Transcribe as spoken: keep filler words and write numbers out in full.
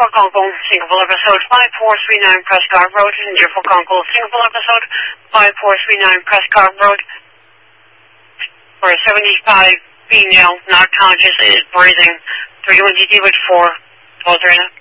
Deerfork Uncle, Singapore episode five four three nine Prescott Road, Deerfork Uncle, Singapore episode five four three nine Prescott Road, for a seventy-five female, not conscious, is breathing, three one G T with four, twelve